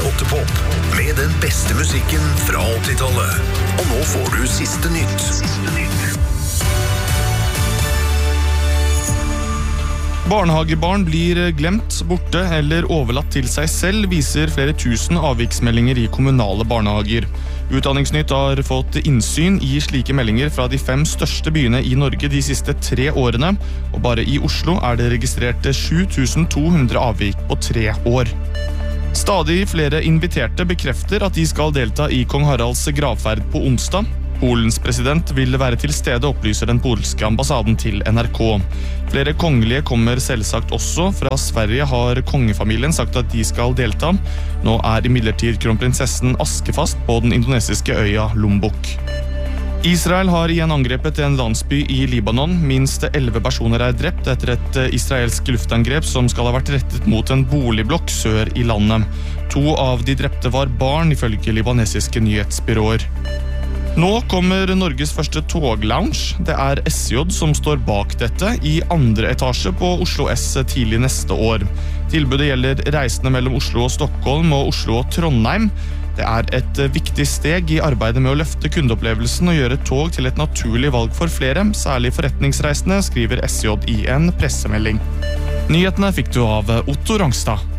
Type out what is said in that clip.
Pottepop, med den beste musikken fra 80-tallet. Og nå får du siste nytt. Barnehagebarn blir glemt, borte eller overlatt til seg selv, viser flere tusen avviksmeldinger i kommunale barnehager. Utdanningsnytt har fått innsyn i slike meldinger fra de 5 største byene i Norge de siste 3 årene, og bare i Oslo er det registrert 7200 avvik på 3 år. Stadig flere inviterte bekrefter at de skal delta i Kong Haralds gravferd på onsdag. Polens president vil være til stede, opplyser den polske ambassaden til NRK. Flere kongelige kommer selvsagt også. Fra Sverige har kongefamilien sagt at de skal delta. Nå er imidlertid kronprinsessen askefast på den indonesiske øya Lombok. Israel har igjen angrepet en landsby i Libanon. Minst 11 personer er drept etter et israelsk luftangrep som skal ha vært rettet mot en boligblokk sør i landet. 2 av de drepte var barn, ifølge libanesiske nyhetsbyråer. Nå kommer Norges første toglounge. Det er SJ som står bak dette i 2. etasje på Oslo S tidlig neste år. Tilbudet gjelder reisende mellom Oslo og Stockholm og Oslo og Trondheim. Det er et viktig steg i arbeidet med å løfte kundeopplevelsen og gjøre tog til et naturlig valg for flere, særlig forretningsreisende, skriver SJ i en pressemelding. Nyhetene fikk du av Otto Rangstad.